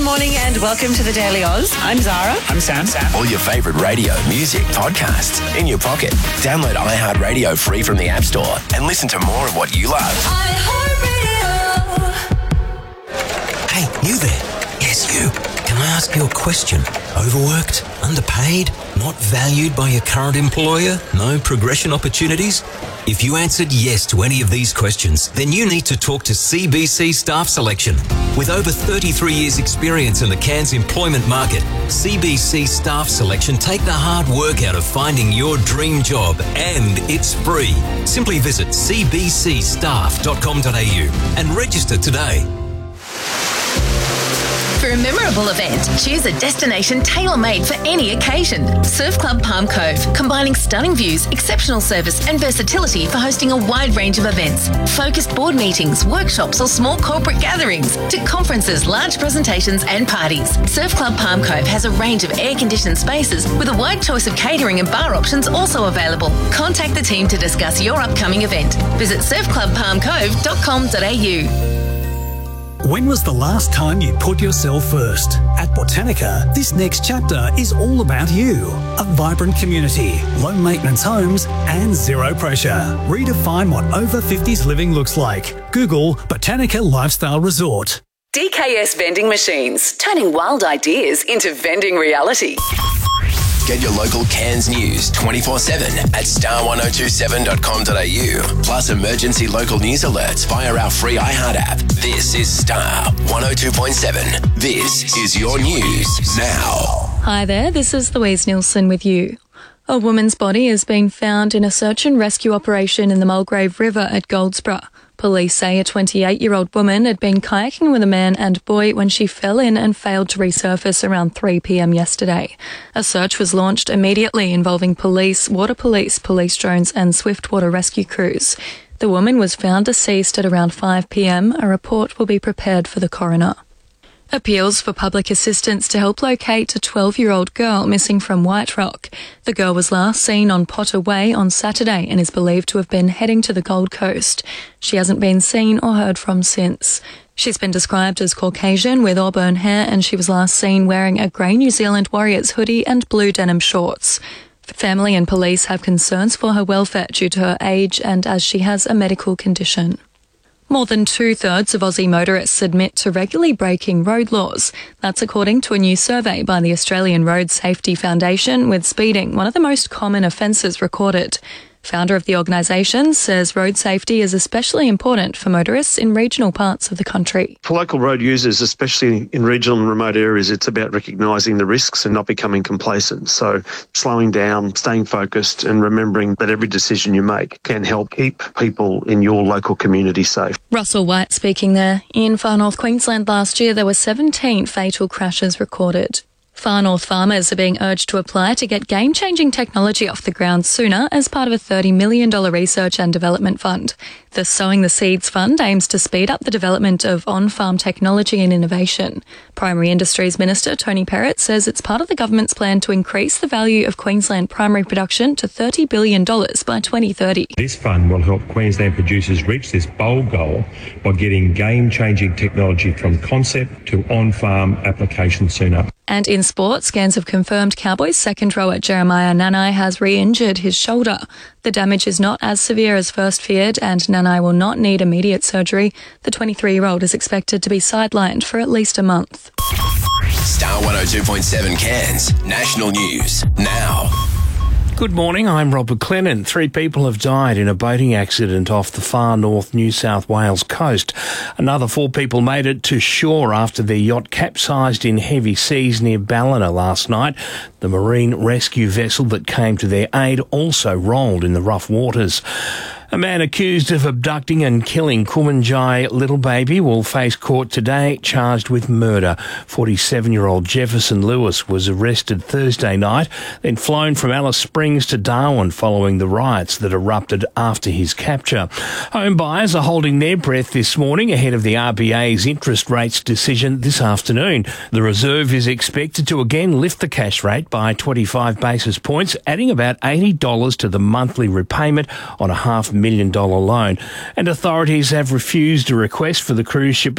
morning and welcome to the Daily Oz. I'm Zara. I'm Sam. All your favourite radio, music, podcasts in your pocket. Download iHeartRadio free from the App Store and listen to more of what you love. iHeartRadio. Hey, you there. Yes, you. Can I ask you a question? Overworked? Underpaid? Not valued by your current employer? No progression opportunities? If you answered yes to any of these questions, then you need to talk to CBC Staff Selection. With over 33 years' experience in the Cairns employment market, CBC Staff Selection take the hard work out of finding your dream job, and it's free. Simply visit cbcstaff.com.au and register today. For a memorable event, choose a destination tailor-made for any occasion. Surf Club Palm Cove, combining stunning views, exceptional service and versatility for hosting a wide range of events. Focused board meetings, workshops or small corporate gatherings, to conferences, large presentations and parties. Surf Club Palm Cove has a range of air-conditioned spaces with a wide choice of catering and bar options also available. Contact the team to discuss your upcoming event. Visit surfclubpalmcove.com.au. When was the last time you put yourself first? At Botanica, this next chapter is all about you. A vibrant community, low maintenance homes and zero pressure. Redefine what over 50s living looks like. Google Botanica Lifestyle Resort. DKS Vending Machines, turning wild ideas into vending reality. Get your local Cairns news 24/7 at star1027.com.au. Plus emergency local news alerts via our free iHeart app. This is Star 102.7. This is your news now. Hi there, this is Louise Nielsen with you. A woman's body has been found in a search and rescue operation in the Mulgrave River at Goldsborough. Police say a 28-year-old woman had been kayaking with a man and boy when she fell in and failed to resurface around 3 p.m. yesterday. A search was launched immediately involving police, water police, police drones and swiftwater rescue crews. The woman was found deceased at around 5 p.m. A report will be prepared for the coroner. Appeals for public assistance to help locate a 12-year-old girl missing from White Rock. The girl was last seen on Potter Way on Saturday and is believed to have been heading to the Gold Coast. She hasn't been seen or heard from since. She's been described as Caucasian with auburn hair and she was last seen wearing a grey New Zealand Warriors hoodie and blue denim shorts. Family and police have concerns for her welfare due to her age and as she has a medical condition. More than 2/3 of Aussie motorists admit to regularly breaking road laws. That's according to a new survey by the Australian Road Safety Foundation, with speeding one of the most common offences recorded. Founder of the organisation says road safety is especially important for motorists in regional parts of the country. For local road users, especially in regional and remote areas, it's about recognising the risks and not becoming complacent. So slowing down, staying focused and remembering that every decision you make can help keep people in your local community safe. Russell White speaking there. In Far North Queensland last year, there were 17 fatal crashes recorded. Far North farmers are being urged to apply to get game-changing technology off the ground sooner as part of a $30 million research and development fund. The Sowing the Seeds Fund aims to speed up the development of on-farm technology and innovation. Primary Industries Minister Tony Perrott says it's part of the government's plan to increase the value of Queensland primary production to $30 billion by 2030. This fund will help Queensland producers reach this bold goal by getting game-changing technology from concept to on-farm application sooner. And in sport, scans have confirmed Cowboys second rower Jeremiah Nanai has re-injured his shoulder. The damage is not as severe as first feared and Nanai will not need immediate surgery. The 23-year-old is expected to be sidelined for at least a month. Star 102.7 Cairns. National news now. Good morning, I'm Robert Clennon. 3 people have died in a boating accident off the far north New South Wales coast. Another 4 people made it to shore after their yacht capsized in heavy seas near Ballina last night. The marine rescue vessel that came to their aid also rolled in the rough waters. A man accused of abducting and killing Kumanjai little baby will face court today, charged with murder. 47-year-old Jefferson Lewis was arrested Thursday night, then flown from Alice Springs to Darwin following the riots that erupted after his capture. Home buyers are holding their breath this morning ahead of the RBA's interest rates decision this afternoon. The Reserve is expected to again lift the cash rate by 25 basis points, adding about $80 to the monthly repayment on a $500,000 loan. And authorities have refused a request for the cruise ship